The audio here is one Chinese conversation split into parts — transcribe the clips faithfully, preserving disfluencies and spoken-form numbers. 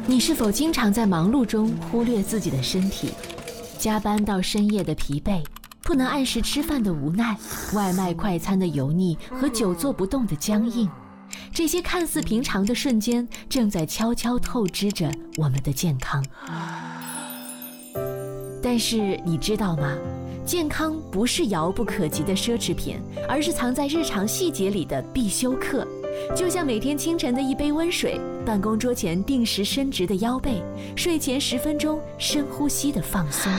你是否经常在忙碌中忽略自己的身体？加班到深夜的疲惫，不能按时吃饭的无奈，外卖快餐的油腻和久坐不动的僵硬，这些看似平常的瞬间，正在悄悄透支着我们的健康。但是你知道吗？健康不是遥不可及的奢侈品，而是藏在日常细节里的必修课。就像每天清晨的一杯温水，办公桌前定时伸直的腰背，睡前十分钟深呼吸的放松。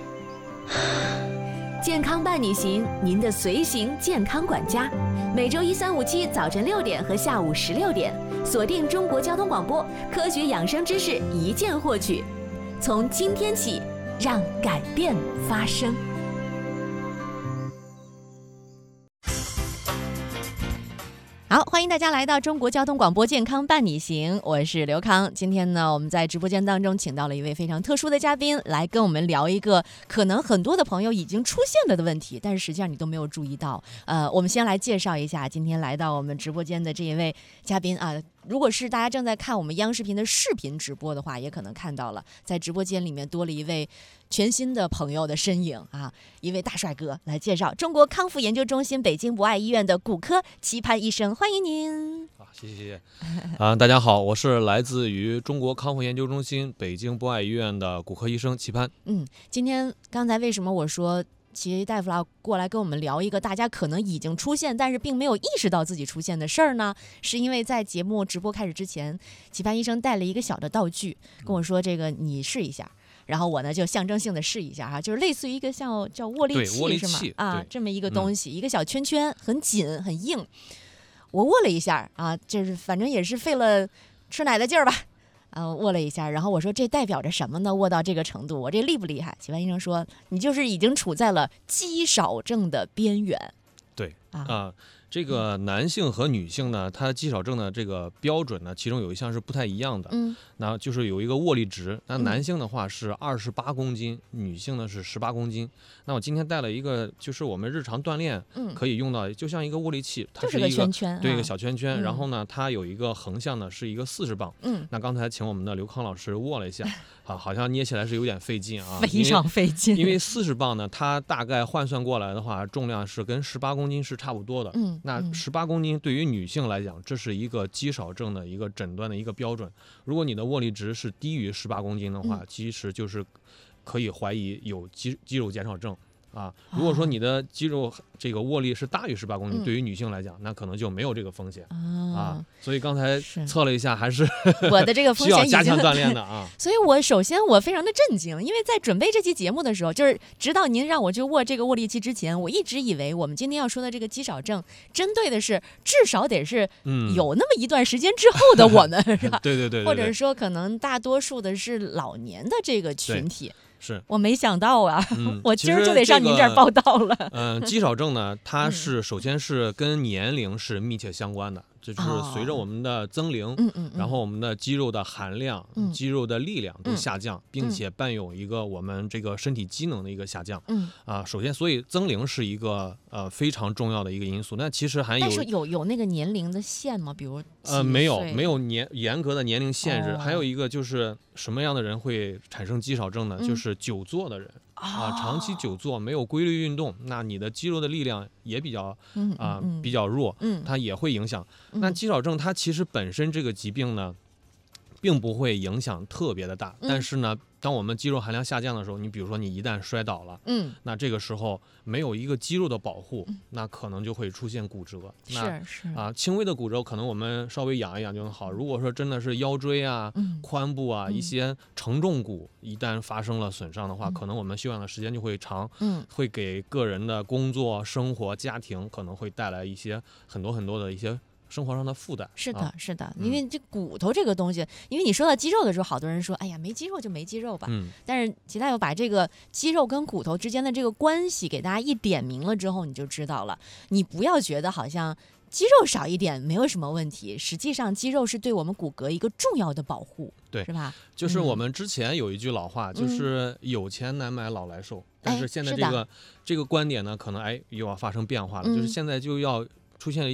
健康伴你行，您的随行健康管家，每周一、三、五、七早晨六点和下午十六点，锁定中国交通广播，科学养生知识一键获取。从今天起，让改变发生。好，欢迎大家来到中国交通广播健康伴你行，我是刘康。今天呢，我们在直播间当中请到了一位非常特殊的嘉宾，来跟我们聊一个可能很多的朋友已经出现了的问题，但是实际上你都没有注意到。呃，我们先来介绍一下今天来到我们直播间的这一位嘉宾啊。如果是大家正在看我们央视频的视频直播的话，也可能看到了，在直播间里面多了一位全新的朋友的身影啊，一位大帅哥来介绍中国康复研究中心北京博爱医院的骨科齐潘医生，欢迎您。 啊，谢谢谢谢。啊，大家好，我是来自于中国康复研究中心北京博爱医院的骨科医生齐潘。 嗯，今天刚才为什么我说齐大夫要过来跟我们聊一个大家可能已经出现但是并没有意识到自己出现的事儿呢？是因为在节目直播开始之前，齐潘医生带了一个小的道具跟我说，这个你试一下，然后我呢就象征性的试一下哈，就是类似于一个像叫握力器， 握力器是吗？啊，这么一个东西， 嗯、 一个小圈圈，很紧很硬。我握了一下啊，就是反正也是费了吃奶的劲儿吧。呃，握了一下，然后我说这代表着什么呢？握到这个程度，我这厉不厉害？齐潘医生说，你就是已经处在了肌少症的边缘。 对啊、 呃， 这个男性和女性呢，它肌少症的这个标准呢，其中有一项是不太一样的。 嗯， 那就是有一个握力值，那男性的话是二十八公斤、嗯，女性呢是十八公斤。那我今天带了一个，就是我们日常锻炼可以用到，嗯、就像一个握力器，它是一个、 就是、个圈圈， 对，一个小圈圈。 嗯、 然后呢，它有一个横向呢是一个四十磅。嗯，那刚才请我们的刘康老师握了一下，啊，好像捏起来是有点费劲啊， 非常费劲。 因为四十磅呢，它大概换算过来的话，重量是跟十八公斤是差不多的。嗯，那十八公斤对于女性来讲，这是一个肌少症的一个诊断的一个标准。如果你的握力值是低于十八公斤的话，嗯、其实就是可以怀疑有肌肌肉减少症啊。如果说你的肌肉这个握力是大于十八公斤，嗯、对于女性来讲，那可能就没有这个风险、嗯、啊。所以刚才测了一下，还是我的这个风险需要加强锻炼的啊。 所以我首先我非常的震惊，因为在准备这期节目的时候，就是直到您让我去握这个握力器之前，我一直以为我们今天要说的这个肌少症，针对的是至少得是有那么一段时间之后的我们，嗯、是吧？ 对对 对, 对, 对， 或者是说可能大多数的是老年的这个群体。 是我没想到啊、嗯、我今儿就得上您这儿报道了。 嗯、呃，肌少症呢，它是首先是跟年龄是密切相关的，就是随着我们的增龄， 嗯嗯， 然后我们的肌肉的含量、 嗯、 肌肉的力量都下降， 嗯、 并且伴有一个我们这个身体机能的一个下降。 嗯啊，首先，所以增龄是一个呃非常重要的一个因素。那其实还有， 但是有有那个年龄的线吗？比如呃，没有没有年严格的年龄限制。 哦、 还有一个就是什么样的人会产生肌少症呢？ 嗯、 就是久坐的人。啊， 哦、 长期久坐没有规律运动，那你的肌肉的力量也比较啊、 嗯呃嗯、 比较弱， 嗯， 它也会影响。 嗯、 那肌少症它其实本身这个疾病呢，并不会影响特别的大， 嗯、 但是呢，当我们肌肉含量下降的时候，你比如说你一旦摔倒了， 嗯， 那这个时候没有一个肌肉的保护，嗯、那可能就会出现骨折。那是是啊，轻微的骨折可能我们稍微养一养就能好。如果说真的是腰椎啊、 嗯、 髋部啊、 嗯、 一些承重骨一旦发生了损伤的话，嗯、可能我们休养的时间就会长， 嗯，会给个人的工作、生活、家庭可能会带来一些很多很多的一些生活上的负担。 是的， 啊、 是的，因为这骨头这个东西，嗯、因为你说到肌肉的时候，好多人说，哎呀，没肌肉就没肌肉吧。 嗯。 但是齐大夫把这个肌肉跟骨头之间的这个关系给大家一点明了之后，你就知道了。你不要觉得好像肌肉少一点没有什么问题，实际上肌肉是对我们骨骼一个重要的保护， 对， 是吧？ 就是我们之前有一句老话，嗯、就是有钱难买老来瘦。嗯、但是现在这个这个观点呢，可能哎又要发生变化了，嗯、就是现在就要出现了